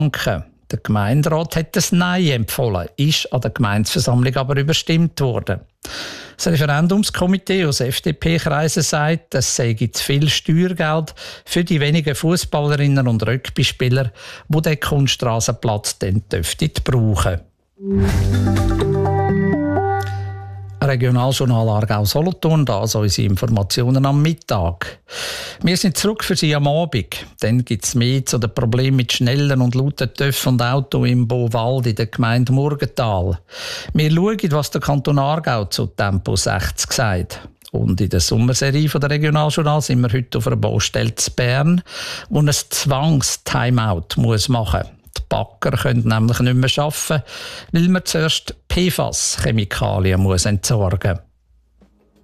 Franken. Der Gemeinderat hat das Nein empfohlen, ist an der Gemeindeversammlung aber überstimmt worden. Das Referendumskomitee aus FDP-Kreisen sagt, es sei zu viel Steuergeld für die wenigen Fußballerinnen und Rugbyspieler, die den Kunststraßenplatz dann brauchen. Regionaljournal Aargau-Solothurn, das unsere Informationen am Mittag. Wir sind zurück für Sie am Abend. Dann gibt es mehr zu den Problemen mit schnellen und lauten Töpfen und Auto im Beauwald in der Gemeinde Murgenthal. Wir schauen, was der Kanton Aargau zu Tempo 60 sagt. Und in der Sommerserie der Regionaljournal sind wir heute auf einer Baustelle in Bern, wo ein Zwangs-Timeout machen muss. Die Bagger können nämlich nicht mehr arbeiten, weil man zuerst PFAS-Chemikalien entsorgen muss.